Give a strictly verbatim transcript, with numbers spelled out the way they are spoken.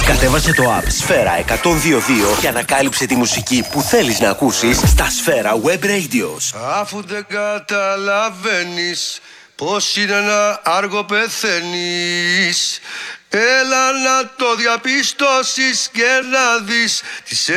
Κατέβασε το app Σφαίρα εκατόν δύο δύο και ανακάλυψε τη μουσική που θέλεις να ακούσεις στα Σφαίρα Web Radios. Αφού δεν καταλαβαίνεις πως είναι να άργο πεθαίνεις, έλα να το διαπιστώσεις και να δεις τις